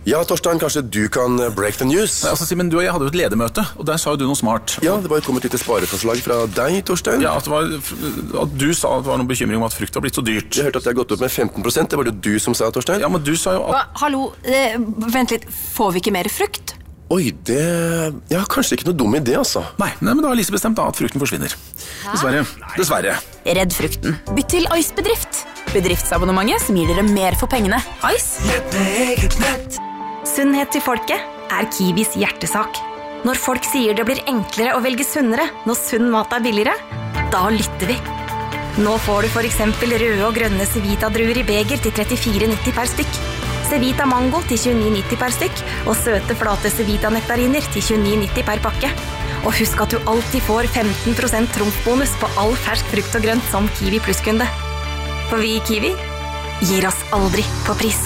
Ja, Torstein, kanskje du kan break the news? Nei, altså, Simen, du og jeg hadde jo et ledermøte, og der sa jo du noe smart. Ja, det var jo kommet litt spareforslag fra deg, Torstein. Ja, at du sa at det var noen bekymring om at frukt var blitt så dyrt. Jeg hørte at det har gått opp med 15%, det var det du som sa, Torstein. Ja, men du sa jo at... Hallo, vent litt, får vi ikke mer frukt? Oi, det... Ja, kanskje ikke noe dum idé, altså. Nei, men da har Lise bestemt da at frukten forsvinner. Dessverre. Redd frukten. Bytt til Ice-bedrift. Bedriftsabonnementet som gir dere mer for pengene. Ice. Sunnhet til folket er Kiwis hjertesak. Når folk sier det blir enklere å velge sunnere når sunn mat er billigere, da lytter vi. Nå får du for eksempel røde og grønne Cevita-druer i beger til 34,90 per stykk. Cevita Mango til 29,90 per stykk, og søte flate Cevita-nektariner til 29,90 per pakke. Og husk at du alltid får 15% trumfbonus på all fersk frukt og grønt som Kiwi Plus-kunde. For vi i Kiwi gir oss aldri på pris.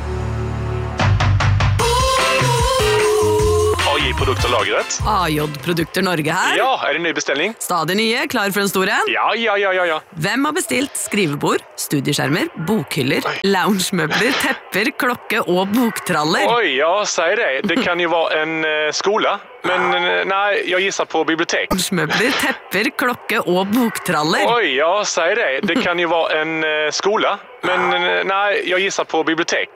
AJ-produkter lagret. AJ-produkter Norge her. Ja, er det ny bestelling? Stadig nye, klar for en stor en. Ja. Hvem har bestilt skrivebord, studieskjermer, bokhyller, loungemøbler, tepper, klokke og boktraller? Oi, ja, sier det. Det kan jo være en skole. Men nei, jeg gisser på bibliotek. Loungemøbler, tepper, klokke og boktraller. Oi, ja, sier det. Det kan jo være en skole. Men nei, jeg gisser på bibliotek.